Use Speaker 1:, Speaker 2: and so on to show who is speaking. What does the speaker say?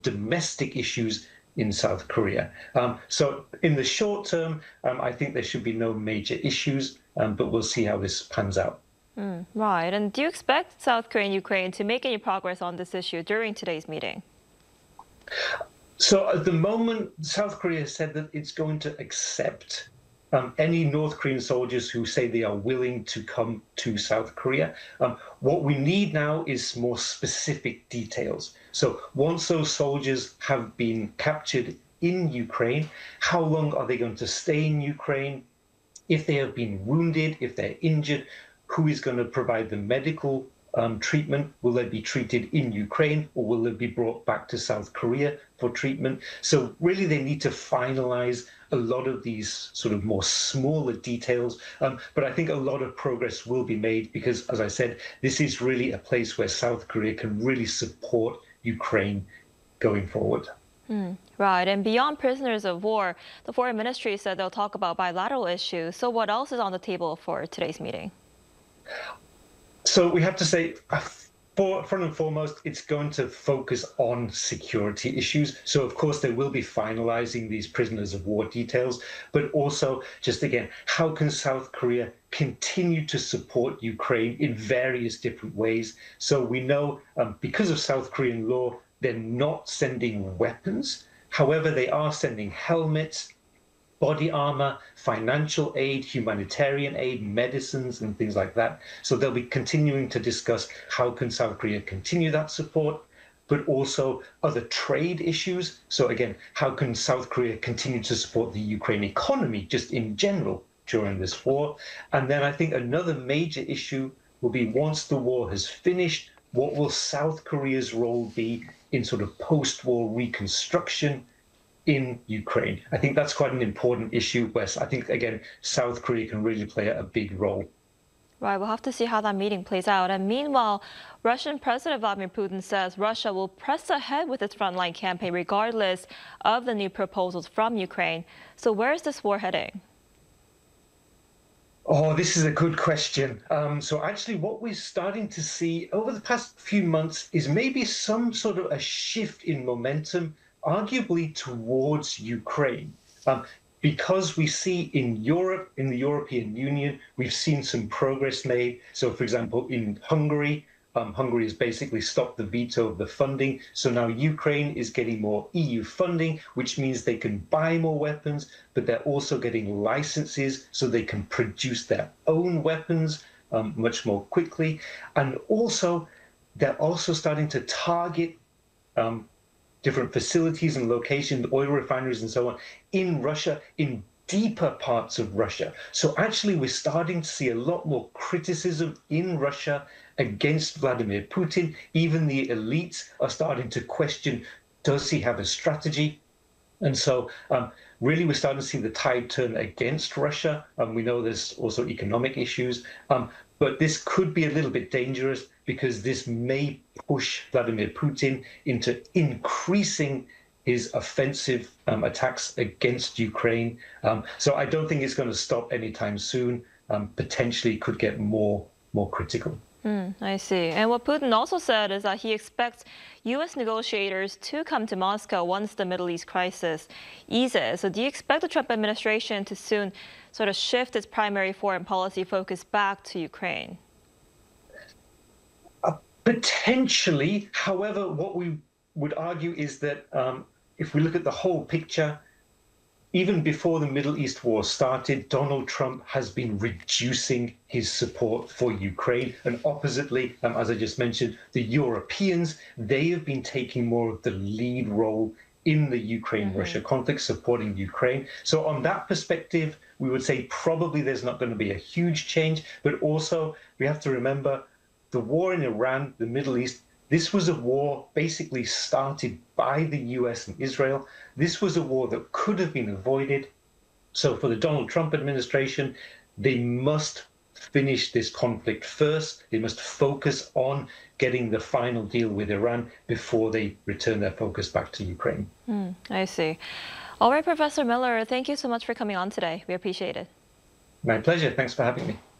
Speaker 1: domestic issues in South Korea. So in the short term, I think there should be no major issues, but we'll see how this pans out.
Speaker 2: Right. And do you expect South Korea and Ukraine to make any progress on this issue during today's meeting?
Speaker 1: So at the moment, South Korea has said that it's going to accept any North Korean soldiers who say they are willing to come to South Korea. What we need now is more specific details. So once those soldiers have been captured in Ukraine, how long are they going to stay in Ukraine? If they have been wounded, if they're injured, who is going to provide the medical treatment? Will they be treated in Ukraine, or will they be brought back to South Korea for treatment? So really they need to finalize a lot of these sort of more smaller details. But I think a lot of progress will be made because, as I said, this is really a place where South Korea can really support Ukraine going forward.
Speaker 2: Right. And beyond prisoners of war, the foreign ministry said they'll talk about bilateral issues. So what else is on the table for today's meeting?
Speaker 1: So we have to say, front and foremost, it's going to focus on security issues. So, of course, they will be finalizing these prisoners of war details, but also, just again, how can South Korea continue to support Ukraine in various different ways? So we know because of South Korean law, they're not sending weapons. However, they are sending helmets, body armor, financial aid, humanitarian aid, medicines, and things like that. So they'll be continuing to discuss how can South Korea continue that support, but also other trade issues. So again, how can South Korea continue to support the Ukraine economy just in general during this war? And then I think another major issue will be once the war has finished, what will South Korea's role be in sort of post-war reconstruction in Ukraine? I think that's quite an important issue where I think, again, South Korea can really play a big role.
Speaker 2: Right, we'll have to see how that meeting plays out. And meanwhile, Russian President Vladimir Putin says Russia will press ahead with its frontline campaign regardless of the new proposals from Ukraine. So where is this war heading?
Speaker 1: Oh, this is a good question. So actually what we're starting to see over the past few months is maybe some sort of a shift in momentum, arguably towards Ukraine. Because we see in Europe, in the European Union, we've seen some progress made. So, for example, in Hungary, Hungary has basically stopped the veto of the funding. So now Ukraine is getting more EU funding, which means they can buy more weapons, but they're also getting licenses so they can produce their own weapons much more quickly. And also, they're also starting to target different facilities and locations, oil refineries and so on, in Russia, in deeper parts of Russia. So actually, we're starting to see a lot more criticism in Russia against Vladimir Putin. Even the elites are starting to question, does he have a strategy? And so really, we're starting to see the tide turn against Russia. We know there's also economic issues. But this could be a little bit dangerous because this may push Vladimir Putin into increasing his offensive attacks against Ukraine. So I don't think it's going to stop anytime soon. Potentially could get more critical.
Speaker 2: I see. And what Putin also said is that he expects U.S. negotiators to come to Moscow once the Middle East crisis eases. So do you expect the Trump administration to soon sort of shift its primary foreign policy focus back to Ukraine?
Speaker 1: Potentially. However, what we would argue is that if we look at the whole picture, even before the Middle East war started, Donald Trump has been reducing his support for Ukraine. And oppositely, as I just mentioned, the Europeans, they have been taking more of the lead role in the Ukraine-Russia conflict, supporting Ukraine. So on that perspective, we would say probably there's not going to be a huge change. But also, we have to remember the war in Iran, the Middle East, this was a war basically started by the US and Israel. This was a war that could have been avoided. So for the Donald Trump administration, they must finish this conflict first. They must focus on getting the final deal with Iran before they return their focus back to Ukraine.
Speaker 2: I see. All right, Professor Miller, thank you so much for coming on today. We appreciate it.
Speaker 1: My pleasure. Thanks for having me.